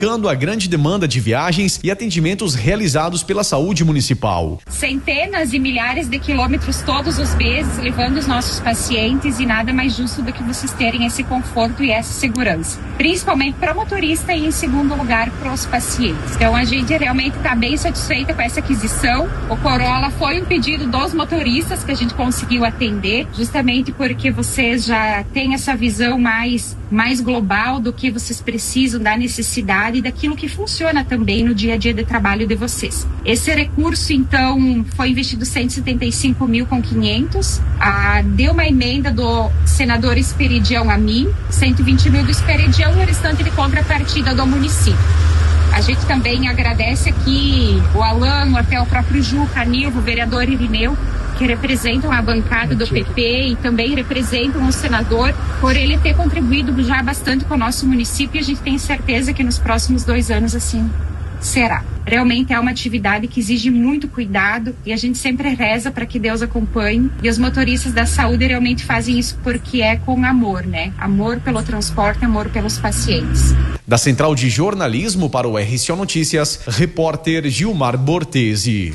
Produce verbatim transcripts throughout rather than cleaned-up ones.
a grande demanda de viagens e atendimentos realizados pela saúde municipal. Centenas e milhares de quilômetros todos os meses levando os nossos pacientes e nada mais justo do que vocês terem esse conforto e essa segurança, principalmente para o motorista e em segundo lugar para os pacientes. Então a gente realmente está bem satisfeita com essa aquisição. O Corolla foi um pedido dos motoristas que a gente conseguiu atender, justamente porque vocês já têm essa visão mais, mais global do que vocês precisam, da necessidade e daquilo que funciona também no dia a dia de trabalho de vocês. Esse recurso, então, foi investido cento e setenta e cinco mil com quinhentos. Ah, deu uma emenda do senador Esperidião a mim, cento e vinte mil do Esperidião e o restante de contrapartida do município. A gente também agradece aqui o Alan, até o próprio Juca, Nilvo, o vereador Irineu, que representam a bancada do P P e também representam o senador, por ele ter contribuído já bastante com o nosso município, e a gente tem certeza que nos próximos dois anos assim será. Realmente é uma atividade que exige muito cuidado e a gente sempre reza para que Deus acompanhe, e os motoristas da saúde realmente fazem isso porque é com amor, né? Amor pelo transporte, amor pelos pacientes. Da Central de Jornalismo para o R C O Notícias, repórter Gilmar Bortesi.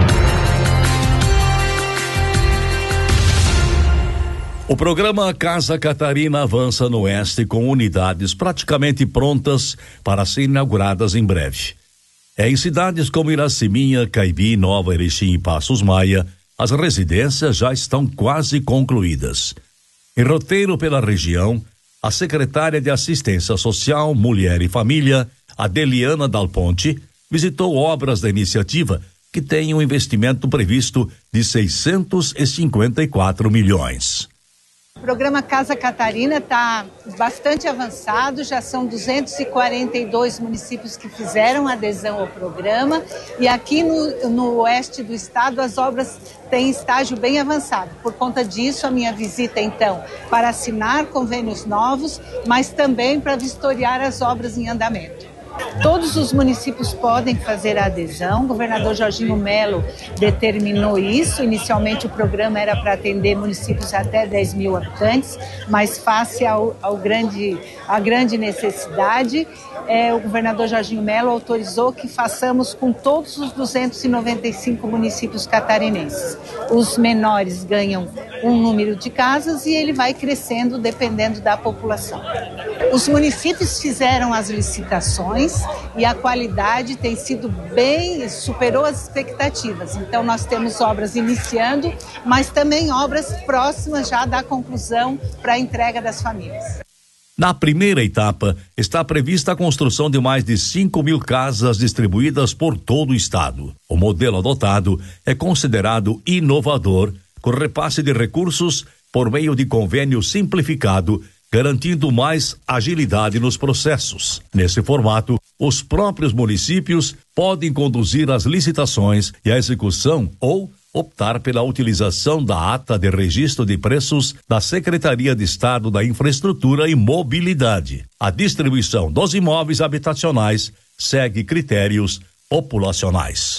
O programa Casa Catarina avança no Oeste com unidades praticamente prontas para serem inauguradas em breve. É em cidades como Iraceminha, Caibi, Nova Erechim e Passos Maia, as residências já estão quase concluídas. Em roteiro pela região, a secretária de Assistência Social, Mulher e Família, Adeliana Dal Ponte, visitou obras da iniciativa que tem um investimento previsto de seiscentos e cinquenta e quatro milhões. O programa Casa Catarina está bastante avançado, já são duzentos e quarenta e dois municípios que fizeram adesão ao programa, e aqui no, no oeste do estado as obras têm estágio bem avançado. Por conta disso, a minha visita então para assinar convênios novos, mas também para vistoriar as obras em andamento. Todos os municípios podem fazer a adesão. O governador Jorginho Melo determinou isso. Inicialmente o programa era para atender municípios até dez mil habitantes, mas face ao, ao grande, à grande necessidade, é, o governador Jorginho Melo autorizou que façamos com todos os duzentos e noventa e cinco municípios catarinenses. Os menores ganham um número de casas e ele vai crescendo dependendo da população. Os municípios fizeram as licitações e a qualidade tem sido bem, superou as expectativas. Então nós temos obras iniciando, mas também obras próximas já da conclusão para a entrega das famílias. Na primeira etapa, está prevista a construção de mais de cinco mil casas distribuídas por todo o estado. O modelo adotado é considerado inovador, com repasse de recursos por meio de convênio simplificado, garantindo mais agilidade nos processos. Nesse formato, os próprios municípios podem conduzir as licitações e a execução ou optar pela utilização da ata de registro de preços da Secretaria de Estado da Infraestrutura e Mobilidade. A distribuição dos imóveis habitacionais segue critérios populacionais.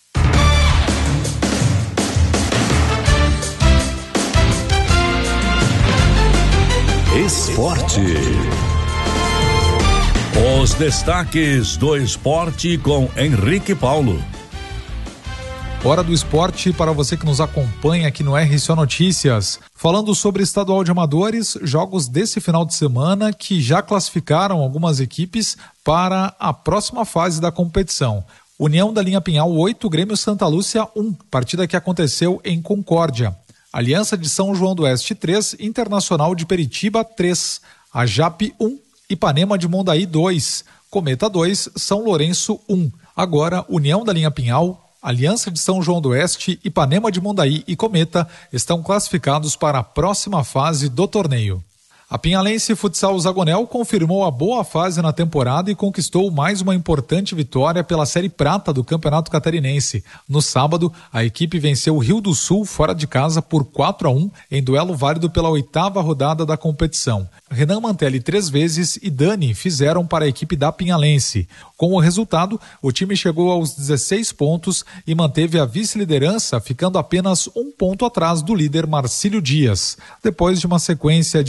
Esporte. Os destaques do esporte com Henrique Paulo. Hora do esporte para você que nos acompanha aqui no R C O Notícias. Falando sobre estadual de amadores, jogos desse final de semana que já classificaram algumas equipes para a próxima fase da competição. União da Linha Pinhal oito, Grêmio Santa Lúcia um, partida que aconteceu em Concórdia. Aliança de São João do Oeste três, Internacional de Peritiba três, a Jape um, Ipanema de Mondaí dois, Cometa dois, São Lourenço um. Agora, União da Linha Pinhal, Aliança de São João do Oeste, Ipanema de Mondaí e Cometa estão classificados para a próxima fase do torneio. A Pinhalense Futsal Zagonel confirmou a boa fase na temporada e conquistou mais uma importante vitória pela Série Prata do Campeonato Catarinense. No sábado, a equipe venceu o Rio do Sul fora de casa por quatro a um em duelo válido pela oitava rodada da competição. Renan Mantelli três vezes e Dani fizeram para a equipe da Pinhalense. Com o resultado, o time chegou aos dezesseis pontos e manteve a vice-liderança, ficando apenas um ponto atrás do líder Marcílio Dias. Depois de uma sequência de três partidas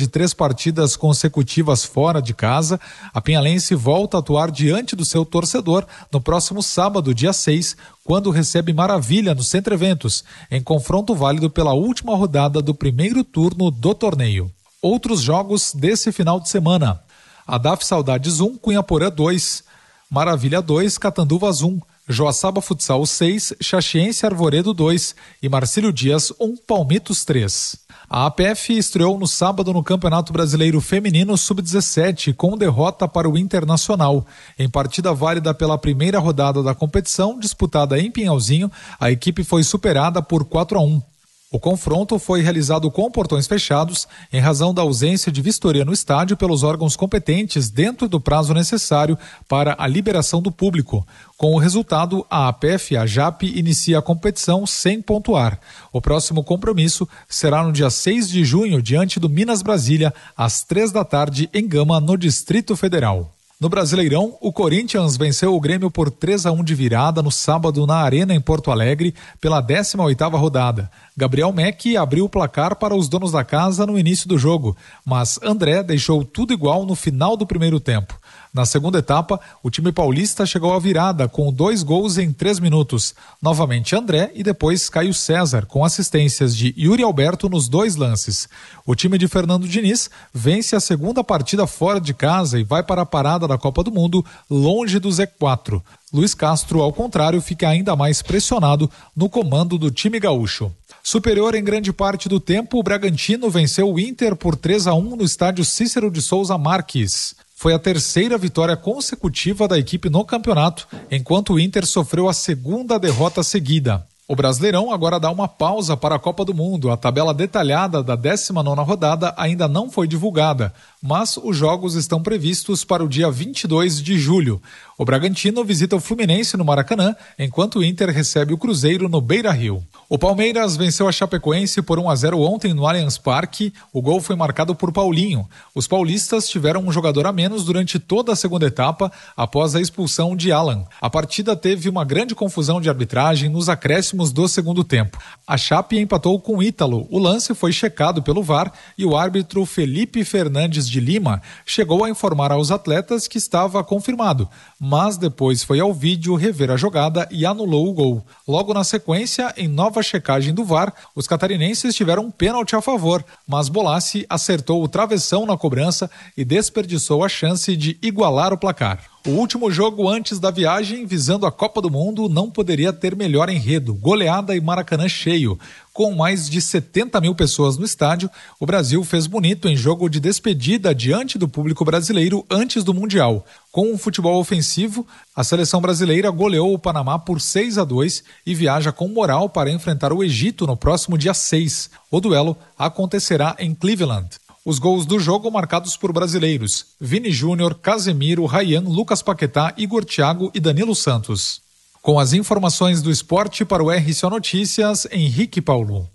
partidas consecutivas fora de casa, a pinhalense volta a atuar diante do seu torcedor no próximo sábado, dia seis, quando recebe Maravilha no Centro Eventos, em confronto válido pela última rodada do primeiro turno do torneio. Outros jogos desse final de semana: a D A F Saudades um, Cunhaporã dois, Maravilha dois, Catanduvas um, Joaçaba Futsal seis, Xaxiense Arvoredo dois e Marcílio Dias um, Palmitos três. A A P F estreou no sábado no Campeonato Brasileiro Feminino sub dezessete com derrota para o Internacional. Em partida válida pela primeira rodada da competição, disputada em Pinhalzinho, a equipe foi superada por quatro a um. O confronto foi realizado com portões fechados em razão da ausência de vistoria no estádio pelos órgãos competentes dentro do prazo necessário para a liberação do público. Com o resultado, a A P F e a Jape inicia a competição sem pontuar. O próximo compromisso será no dia seis de junho, diante do Minas Brasília, às três da tarde, em Gama, no Distrito Federal. No Brasileirão, o Corinthians venceu o Grêmio por três a um de virada no sábado na Arena, em Porto Alegre, pela décima oitava rodada. Gabriel Meck abriu o placar para os donos da casa no início do jogo, mas André deixou tudo igual no final do primeiro tempo. Na segunda etapa, o time paulista chegou à virada com dois gols em três minutos. Novamente André e depois Caio César, com assistências de Yuri Alberto nos dois lances. O time de Fernando Diniz vence a segunda partida fora de casa e vai para a parada da Copa do Mundo, longe do Z quatro. Luiz Castro, ao contrário, fica ainda mais pressionado no comando do time gaúcho. Superior em grande parte do tempo, o Bragantino venceu o Inter por três a um no estádio Cícero de Souza Marques. Foi a terceira vitória consecutiva da equipe no campeonato, enquanto o Inter sofreu a segunda derrota seguida. O Brasileirão agora dá uma pausa para a Copa do Mundo. A tabela detalhada da décima nona rodada ainda não foi divulgada, mas os jogos estão previstos para o dia vinte e dois de julho. O Bragantino visita o Fluminense no Maracanã, enquanto o Inter recebe o Cruzeiro no Beira-Rio. O Palmeiras venceu a Chapecoense por um a zero ontem no Allianz Parque. O gol foi marcado por Paulinho. Os paulistas tiveram um jogador a menos durante toda a segunda etapa, após a expulsão de Alan. A partida teve uma grande confusão de arbitragem nos acréscimos do segundo tempo. A Chape empatou com o Ítalo. O lance foi checado pelo V A R e o árbitro Felipe Fernandes de Lima chegou a informar aos atletas que estava confirmado, mas depois foi ao vídeo rever a jogada e anulou o gol. Logo na sequência, em nova checagem do V A R, os catarinenses tiveram um pênalti a favor, mas Bolassi acertou o travessão na cobrança e desperdiçou a chance de igualar o placar. O último jogo antes da viagem, visando a Copa do Mundo, não poderia ter melhor enredo. Goleada e Maracanã cheio. Com mais de setenta mil pessoas no estádio, o Brasil fez bonito em jogo de despedida diante do público brasileiro antes do Mundial. Com um futebol ofensivo, a seleção brasileira goleou o Panamá por seis a dois e viaja com moral para enfrentar o Egito no próximo dia seis. O duelo acontecerá em Cleveland. Os gols do jogo marcados por brasileiros: Vini Júnior, Casemiro, Ryan, Lucas Paquetá, Igor Thiago e Danilo Santos. Com as informações do esporte para o R C O Notícias, Henrique Paulo.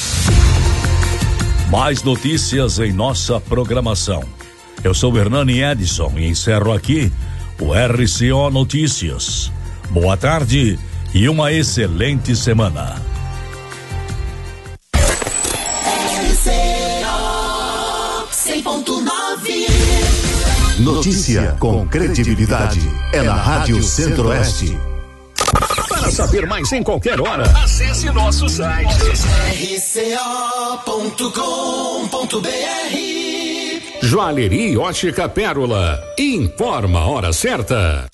Mais notícias em nossa programação. Eu sou Hernani Edson e encerro aqui o R C O Notícias. Boa tarde e uma excelente semana. cem ponto nove Notícia com credibilidade é na Rádio Centro-Oeste. Para saber mais em qualquer hora, acesse nosso site r c o ponto com ponto b r. Joalheria e Ótica Pérola. Informa a hora certa.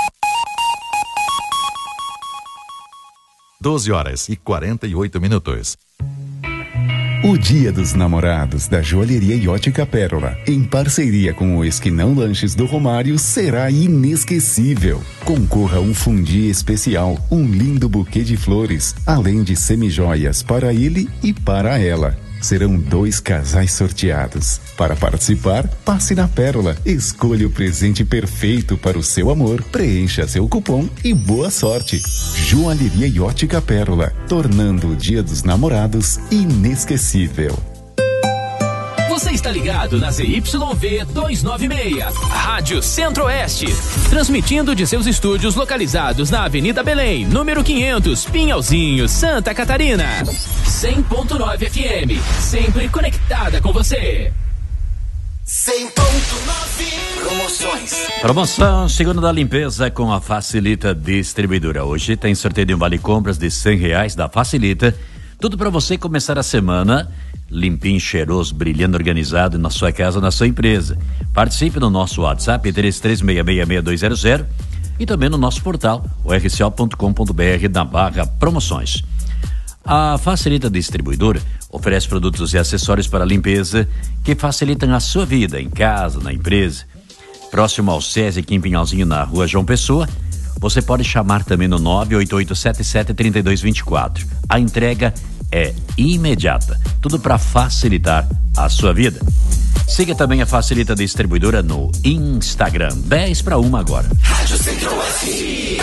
doze horas e quarenta e oito minutos. O Dia dos Namorados da Joalheria e Ótica Pérola, em parceria com o Esquinão Lanches do Romário, será inesquecível. Concorra a um fundi especial, um lindo buquê de flores, além de semijoias para ele e para ela. Serão dois casais sorteados. Para participar, passe na Pérola, escolha o presente perfeito para o seu amor, preencha seu cupom e boa sorte. Joalheria e Ótica Pérola, tornando o Dia dos Namorados inesquecível. Você está ligado na Z Y V duzentos e noventa e seis, Rádio Centro-Oeste, transmitindo de seus estúdios localizados na Avenida Belém, número quinhentos, Pinhalzinho, Santa Catarina. cem ponto nove F M, sempre conectada com você. cem ponto nove Promoções. Promoção Segundo da Limpeza com a Facilita Distribuidora. Hoje tem sorteio de um vale compras de cem reais da Facilita. Tudo para você começar a semana limpinho, cheiroso, brilhando, organizado na sua casa, na sua empresa. Participe no nosso WhatsApp três três seis seis seis dois zero zero e também no nosso portal o r c o ponto com ponto b r na barra promoções. A Facilita Distribuidora oferece produtos e acessórios para limpeza que facilitam a sua vida em casa, na empresa. Próximo ao SESI aqui em Pinhalzinho, na rua João Pessoa, você pode chamar também no nove oito oito sete sete três dois dois quatro. A entrega é imediata, tudo para facilitar a sua vida. Siga também a Facilita Distribuidora no Instagram. dez para uma agora. Rádio Centro-Oeste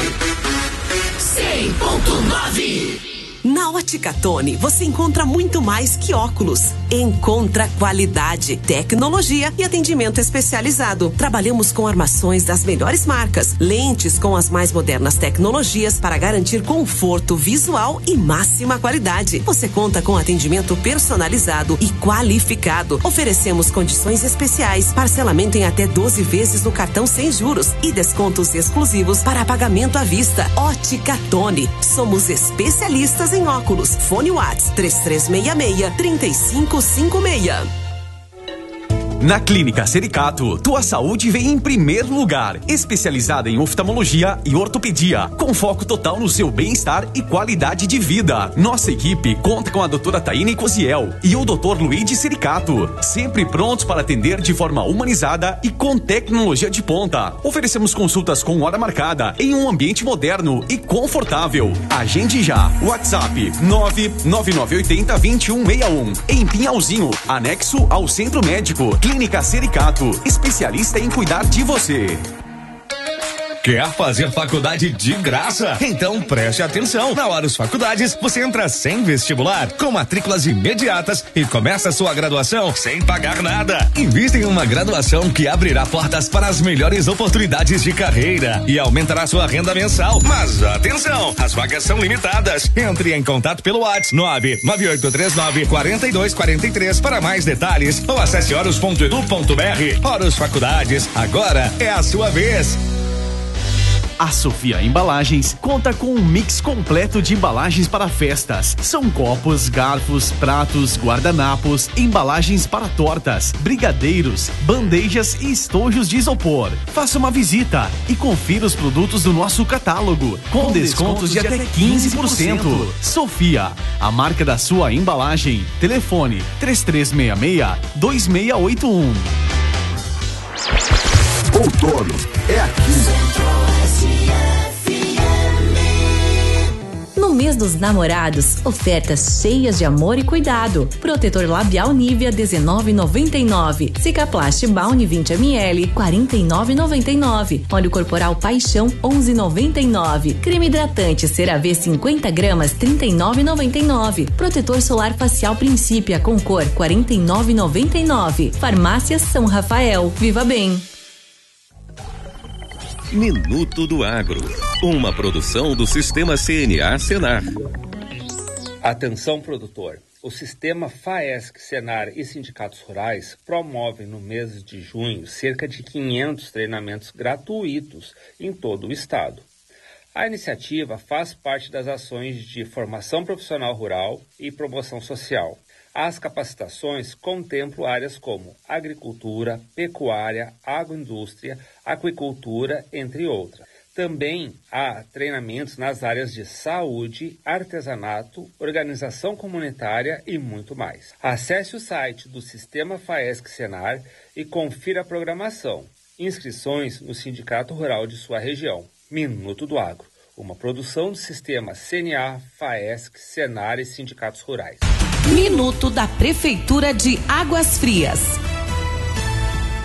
cem ponto nove. Na Ótica Tony, você encontra muito mais que óculos. Encontra qualidade, tecnologia e atendimento especializado. Trabalhamos com armações das melhores marcas, lentes com as mais modernas tecnologias para garantir conforto visual e máxima qualidade. Você conta com atendimento personalizado e qualificado. Oferecemos condições especiais, parcelamento em até doze vezes no cartão sem juros e descontos exclusivos para pagamento à vista. Ótica Tony, somos especialistas em óculos. Fone Whats três três seis seis, três cinco cinco seis. Na Clínica Sericato, tua saúde vem em primeiro lugar. Especializada em oftalmologia e ortopedia, com foco total no seu bem-estar e qualidade de vida. Nossa equipe conta com a doutora Taine Cosiel e o doutor Luigi Sericato, sempre prontos para atender de forma humanizada e com tecnologia de ponta. Oferecemos consultas com hora marcada em um ambiente moderno e confortável. Agende já. WhatsApp nove nove nove oito zero, dois um seis um. Em Pinhalzinho, anexo ao Centro Médico. Clínica Sericato, especialista em cuidar de você. Quer fazer faculdade de graça? Então preste atenção. Na Horus Faculdades, você entra sem vestibular, com matrículas imediatas e começa sua graduação sem pagar nada. Invista em uma graduação que abrirá portas para as melhores oportunidades de carreira e aumentará sua renda mensal. Mas atenção, as vagas são limitadas. Entre em contato pelo WhatsApp nove nove oito três nove quatro dois quatro três para mais detalhes ou acesse horus ponto edu ponto br. Horus Faculdades, agora é a sua vez. A Sofia Embalagens conta com um mix completo de embalagens para festas. São copos, garfos, pratos, guardanapos, embalagens para tortas, brigadeiros, bandejas e estojos de isopor. Faça uma visita e confira os produtos do nosso catálogo, com, com descontos, descontos de até quinze por cento. Sofia, a marca da sua embalagem. Telefone três três seis seis, dois seis oito um. Outono é aqui. No mês dos namorados, ofertas cheias de amor e cuidado. Protetor labial Nivea dezenove reais e noventa e nove centavos. Cicaplast Bounty vinte mililitros quarenta e nove reais e noventa e nove centavos. Óleo corporal Paixão onze reais e noventa e nove centavos. Creme hidratante CeraVe cinquenta gramas trinta e nove reais e noventa e nove centavos. Protetor solar facial Principia com cor quarenta e nove reais e noventa e nove centavos. Farmácia São Rafael. Viva bem. Minuto do Agro, uma produção do Sistema C N A Senar. Atenção, produtor. O Sistema FAESC, Senar e Sindicatos Rurais promovem no mês de junho cerca de quinhentos treinamentos gratuitos em todo o estado. A iniciativa faz parte das ações de formação profissional rural e promoção social. As capacitações contemplam áreas como agricultura, pecuária, agroindústria, aquicultura, entre outras. Também há treinamentos nas áreas de saúde, artesanato, organização comunitária e muito mais. Acesse o site do Sistema FAESC Senar e confira a programação. Inscrições no Sindicato Rural de sua região. Minuto do Agro, uma produção do Sistema C N A, FAESC, Senar e Sindicatos Rurais. Minuto da Prefeitura de Águas Frias.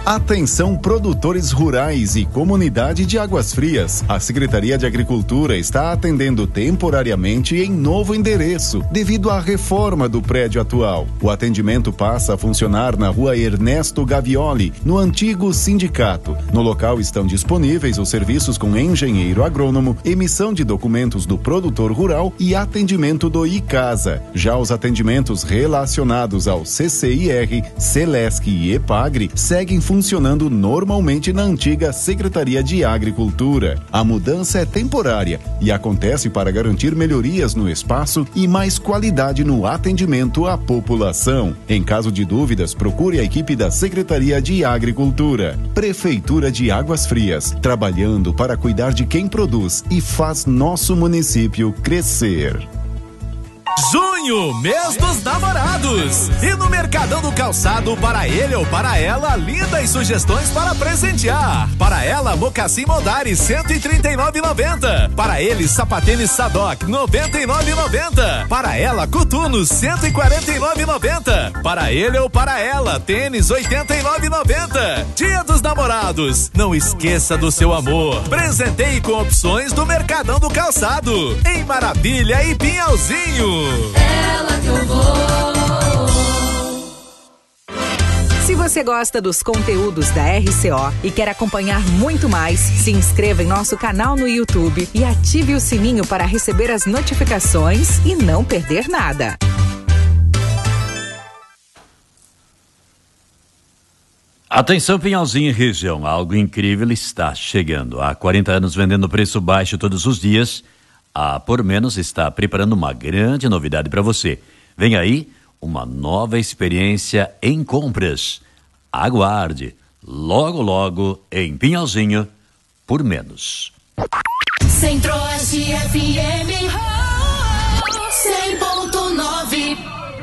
Atenção produtores rurais e comunidade de Águas Frias. A Secretaria de Agricultura está atendendo temporariamente em novo endereço, devido à reforma do prédio atual. O atendimento passa a funcionar na rua Ernesto Gavioli, no antigo sindicato. No local estão disponíveis os serviços com engenheiro agrônomo, emissão de documentos do produtor rural e atendimento do iCasa. Já os atendimentos relacionados ao C C I R, Celesc e EPAGRE seguem funcionando funcionando normalmente na antiga Secretaria de Agricultura. A mudança é temporária e acontece para garantir melhorias no espaço e mais qualidade no atendimento à população. Em caso de dúvidas, procure a equipe da Secretaria de Agricultura. Prefeitura de Águas Frias, trabalhando para cuidar de quem produz e faz nosso município crescer. Junho, mês dos namorados. E no Mercadão do Calçado, para ele ou para ela, lindas sugestões para presentear. Para ela, mocassim Modari, cento e trinta e nove reais e noventa centavos. Para ele, sapatênis Sadoc, noventa e nove reais e noventa centavos. Para ela, coturnos, cento e quarenta e nove reais e noventa centavos. Para ele ou para ela, tênis, oitenta e nove reais e noventa centavos. Dia dos namorados. Não esqueça do seu amor. Presenteie com opções do Mercadão do Calçado. Em Maravilha e Pinhalzinho. Ela que eu vou. Se você gosta dos conteúdos da R C O e quer acompanhar muito mais, se inscreva em nosso canal no YouTube e ative o sininho para receber as notificações e não perder nada. Atenção, Pinhalzinho e região, algo incrível está chegando. Há quarenta anos vendendo preço baixo todos os dias, a Por Menos está preparando uma grande novidade para você. Vem aí uma nova experiência em compras. Aguarde, logo logo em Pinhalzinho, Por Menos. Centro-Oeste F M cem ponto nove.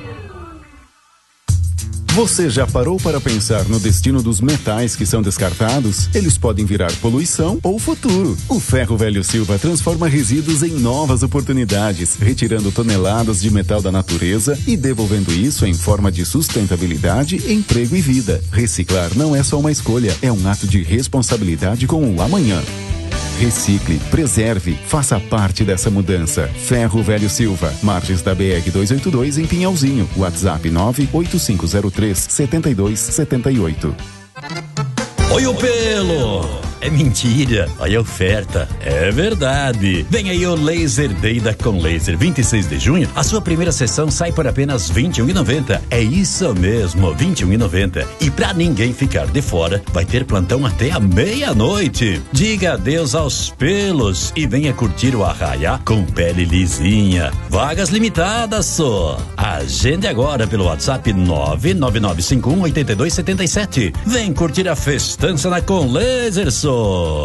Você já parou para pensar no destino dos metais que são descartados? Eles podem virar poluição ou futuro. O Ferro Velho Silva transforma resíduos em novas oportunidades, retirando toneladas de metal da natureza e devolvendo isso em forma de sustentabilidade, emprego e vida. Reciclar não é só uma escolha, é um ato de responsabilidade com o amanhã. Recicle, preserve, faça parte dessa mudança. Ferro Velho Silva, margens da B R duzentos e oitenta e dois em Pinhalzinho. WhatsApp nove oito cinco zero três sete dois sete oito. Oi, o pelo! É mentira, olha a oferta, é verdade. Vem aí o Laser Day da Com Laser, vinte e seis de junho, a sua primeira sessão sai por apenas vinte e um reais e noventa centavos. É isso mesmo, vinte e um reais e noventa centavos. E pra ninguém ficar de fora, vai ter plantão até a meia-noite. Diga adeus aos pelos e venha curtir o arraiá com pele lisinha. Vagas limitadas só. Agende agora pelo WhatsApp nove nove nove cinco um oito dois sete sete. Vem curtir a festança na Com Laser só.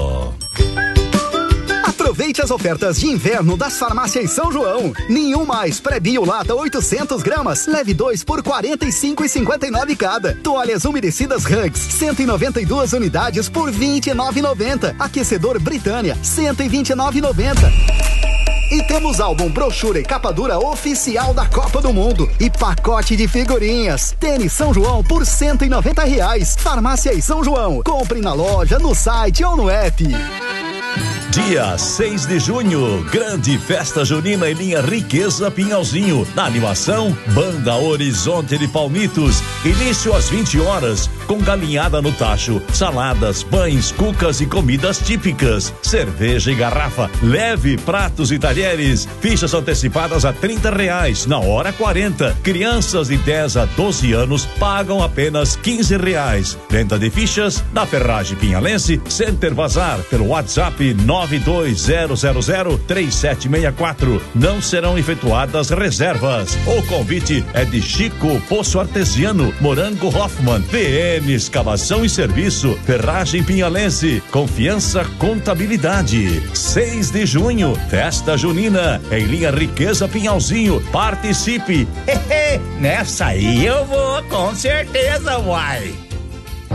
Aproveite as ofertas de inverno das farmácias São João. Nenhum mais pré-bio lata oitocentos gramas, leve dois por quarenta e cinco reais e cinquenta e nove cada. Toalhas umedecidas Hugs, cento e noventa e duas unidades por vinte e nove reais e noventa centavos. Aquecedor Britânia, cento e vinte e nove reais e noventa centavos. E temos álbum, brochura e capa dura oficial da Copa do Mundo e pacote de figurinhas. Tênis São João por cento e noventa reais. Farmácias São João. Compre na loja, no site ou no app. Dia seis de junho, grande festa junina em linha Riqueza Pinhalzinho. Na animação, Banda Horizonte de Palmitos. Início às vinte horas, com galinhada no tacho, saladas, pães, cucas e comidas típicas. Cerveja e garrafa, leve pratos e talheres. Fichas antecipadas a trinta reais, na hora quarenta. Crianças de dez a doze anos pagam apenas quinze reais. Venda de fichas na Ferragem Pinhalense, Center Bazar, pelo WhatsApp nove dois zero zero zero três sete seis quatro. Não serão efetuadas reservas. O convite é de Chico Poço Artesiano, Morango Hoffman, P M Escavação e Serviço, Ferragem Pinhalense, Confiança Contabilidade. seis de junho, festa junina em linha Riqueza Pinhalzinho. Participe. Nessa aí eu vou, com certeza, uai.